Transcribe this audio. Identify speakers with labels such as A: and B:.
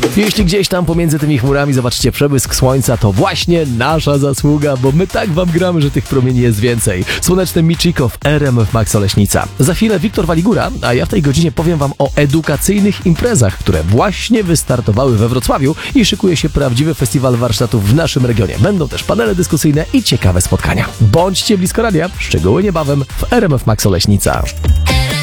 A: Jeśli gdzieś tam pomiędzy tymi chmurami zobaczycie przebłysk słońca, to właśnie nasza zasługa, bo my tak wam gramy, że tych promieni jest więcej. Słoneczne Michiko w RMF Max Oleśnica. Za chwilę Wiktor Waligura, a ja w tej godzinie powiem wam o edukacyjnych imprezach, które właśnie wystartowały we Wrocławiu i szykuje się prawdziwy festiwal warsztatów w naszym regionie. Będą też panele dyskusyjne i ciekawe spotkania. Bądźcie blisko radia, szczegóły niebawem w RMF Max Oleśnica.